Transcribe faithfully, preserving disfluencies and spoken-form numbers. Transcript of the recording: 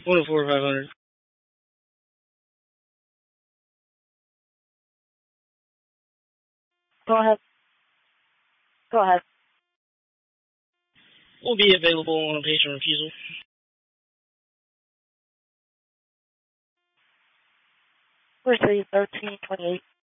one oh four, five hundred. Go ahead. Go ahead. Will be available on a patient refusal. Receive thirteen twenty-eight.